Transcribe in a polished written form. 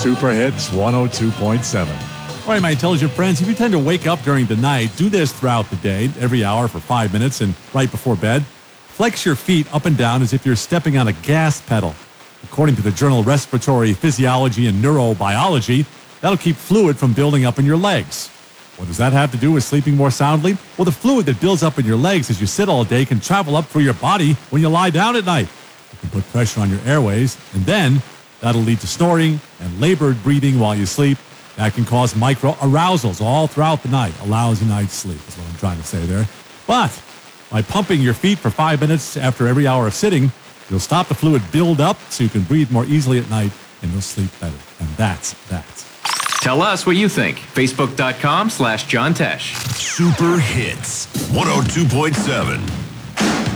Super Hits 102.7. All right, my intelligent friends, if you tend to wake up during the night, do this throughout the day, every hour for 5 minutes and right before bed. Flex your feet up and down as if you're stepping on a gas pedal. According to the journal Respiratory Physiology and Neurobiology, that'll keep fluid from building up in your legs. What does that have to do with sleeping more soundly? Well, the fluid that builds up in your legs as you sit all day can travel up through your body when you lie down at night. It can put pressure on your airways, and then that'll lead to snoring and labored breathing while you sleep. That can cause micro-arousals all throughout the night. A lousy night's sleep is what I'm trying to say there. But by pumping your feet for 5 minutes after every hour of sitting, you'll stop the fluid build up so you can breathe more easily at night and you'll sleep better. And that's that. Tell us what you think. Facebook.com/John Tesh. Super Hits 102.7.